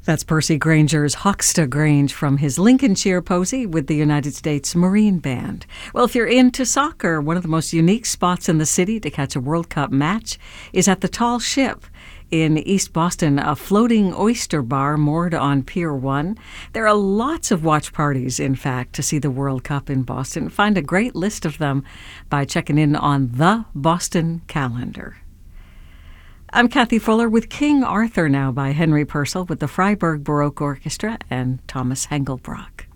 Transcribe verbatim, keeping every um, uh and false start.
That's Percy Granger's Hoxta Grange from his Lincolnshire Posy with the United States Marine Band. Well, if you're into soccer, one of the most unique spots in the city to catch a World Cup match is at the Tall Ship in East Boston, a floating oyster bar moored on Pier one. There are lots of watch parties, in fact, to see the World Cup in Boston. Find a great list of them by checking in on the Boston Calendar. I'm Kathy Fuller with King Arthur now by Henry Purcell with the Freiburg Baroque Orchestra and Thomas Hengelbrock.